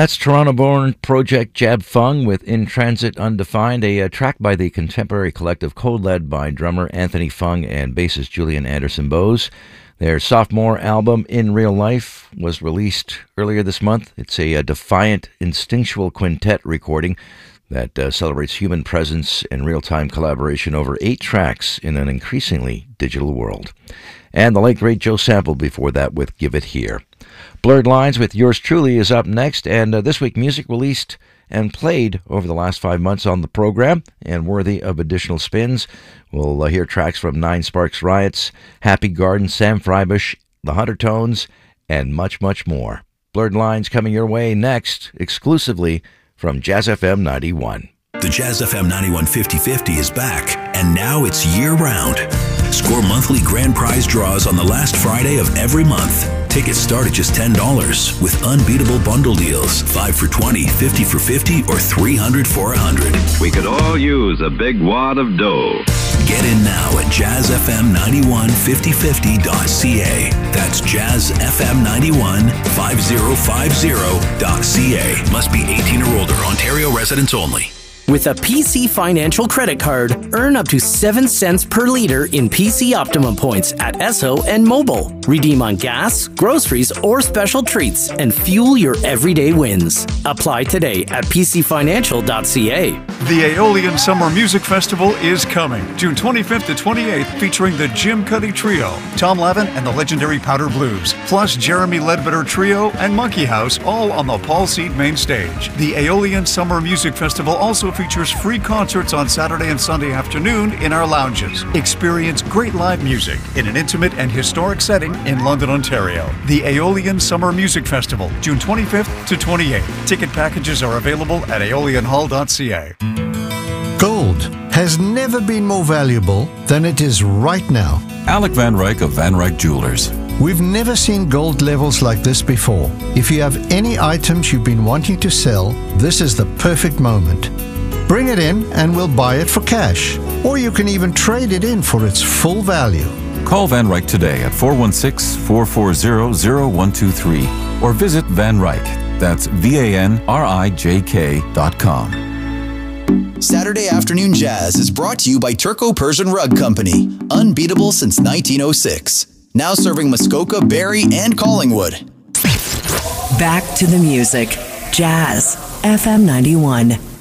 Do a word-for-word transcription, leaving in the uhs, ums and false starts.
That's Toronto-born Project Jab Fung with In Transit Undefined, a, a track by the contemporary collective co-led by drummer Anthony Fung and bassist Julian Anderson Bose. Their sophomore album, In Real Life, was released earlier this month. It's a, a defiant, instinctual quintet recording that uh, celebrates human presence and real-time collaboration over eight tracks in an increasingly digital world. And the late, great Joe Sample before that with Give It Here. Blurred Lines with yours truly is up next, and uh, this week music released and played over the last five months on the program and worthy of additional spins. We'll uh, hear tracks from Nine Sparks Riots, Happy Garden, Sam Freibush, The Hunter Tones, and much, much more. Blurred Lines coming your way next, exclusively from Jazz F M ninety-one. The Jazz F M ninety-one fifty fifty is back, and now it's year-round. Score monthly grand prize draws on the last Friday of every month. Tickets start at just ten dollars with unbeatable bundle deals. five for twenty, fifty for fifty, or three hundred for one hundred. We could all use a big wad of dough. Get in now at jazz f m ninety-one fifty fifty dot c a. That's jazz f m ninety-one fifty fifty dot c a. Must be eighteen or older. Ontario residents only. With a P C Financial credit card, earn up to seven cents per liter in P C Optimum points at Esso and Mobile. Redeem on gas, groceries, or special treats and fuel your everyday wins. Apply today at p c financial dot c a. The Aeolian Summer Music Festival is coming, June twenty-fifth to twenty-eighth, featuring the Jim Cuddy Trio, Tom Lavin and the legendary Powder Blues, plus Jeremy Ledbetter Trio and Monkey House, all on the Paul Seed main stage. The Aeolian Summer Music Festival also features free concerts on Saturday and Sunday afternoon in our lounges. Experience great live music in an intimate and historic setting in London, Ontario. The Aeolian Summer Music Festival, June twenty-fifth to twenty-eighth. Ticket packages are available at aeolian hall dot c a. Gold has never been more valuable than it is right now. Alec Van Ryk of Van Ryk Jewelers. We've never seen gold levels like this before. If you have any items you've been wanting to sell, this is the perfect moment. Bring it in and we'll buy it for cash. Or you can even trade it in for its full value. Call Van Ryk today at four one six, four four zero, zero one two three or visit Van Ryk. That's V A N R I J K dot com. Saturday Afternoon Jazz is brought to you by Turco-Persian Rug Company. Unbeatable since nineteen oh six. Now serving Muskoka, Barrie, and Collingwood. Back to the music. Jazz F M ninety-one.